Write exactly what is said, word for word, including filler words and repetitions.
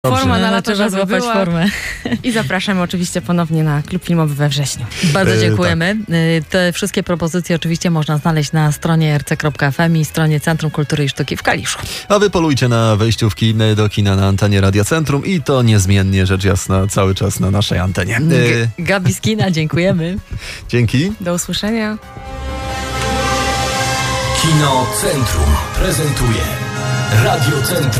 Forma na lato, trzeba żeby złapać była. formę. I zapraszamy oczywiście ponownie na Klub Filmowy we wrześniu. Bardzo E, dziękujemy. E, Te wszystkie propozycje oczywiście można znaleźć na stronie r c kropka f m i stronie Centrum Kultury i Sztuki w Kaliszu. A wy polujcie na wejściówki do kina na antenie Radia Centrum i to niezmiennie, rzecz jasna, cały czas na naszej antenie. E, G- Gabi z kina, dziękujemy. dzięki. Do usłyszenia. Kino Centrum prezentuje Radio Centrum.